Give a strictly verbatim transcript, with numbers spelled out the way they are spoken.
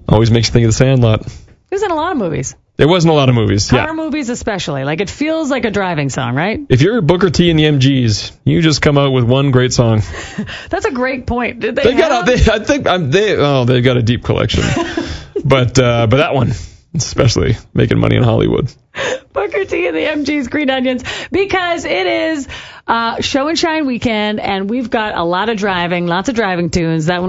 Always makes you think of The Sandlot. It was in a lot of movies. There wasn't a lot of movies, yeah. Car movies especially. Like, it feels like a driving song, right? If you're Booker T and the M Gs, you just come out with one great song. That's a great point. Did they, they have... got a, they, I think um, they oh they've got a deep collection, but uh, but that one especially making money in Hollywood. Booker T and the M Gs, Green Onions, because it is uh, Show and Shine weekend, and we've got a lot of driving, lots of driving tunes. That one.